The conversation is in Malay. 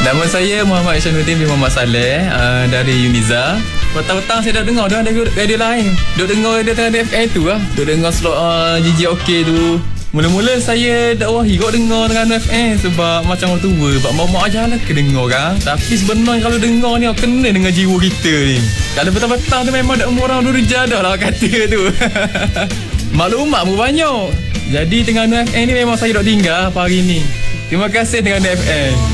Nama saya Muhammad Isyanuddin bin Muhammad Saleh, dari Uniza. Petang-petang saya dah dengar dah radio lain. Duk dengar radio tengah FM tu lah. Duk dengar slot GJOK tu. Mula-mula saya dakwahi kau dengar dengan FM sebab macam orang tua, sebab mak-mak ajar lah ke dengar kan. Tapi sebenarnya kalau dengar ni kena dengan jiwa kita ni. Kalau petang-petang tu memang dah umur orang durja dah lah kata tu. Maklumat pun banyak. Jadi dengan FM ni memang saya dok tinggal hari ni. Terima kasih dengan FM.